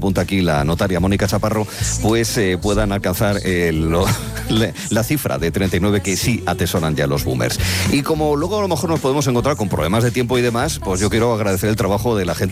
apunta aquí la notaria Mónica Chaparro, pues puedan alcanzar la cifra de 39 que sí atesoran ya los boomers. Y como luego a lo mejor nos podemos encontrar con problemas de tiempo y demás, pues yo quiero agradecer el trabajo de la gente